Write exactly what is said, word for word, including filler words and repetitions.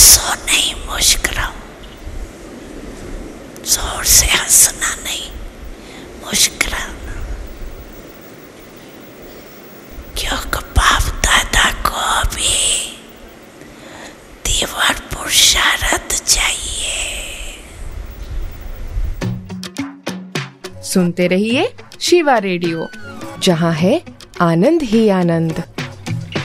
हंसो नहीं, मुस्कुराओ। जोर से हंसना नहीं, मुस्कुराना। क्योंकि बाप दादा को भी तीव्र पुरुषार्थ चाहिए। सुनते रहिए शिवा रेडियो, जहाँ है आनंद ही आनंद।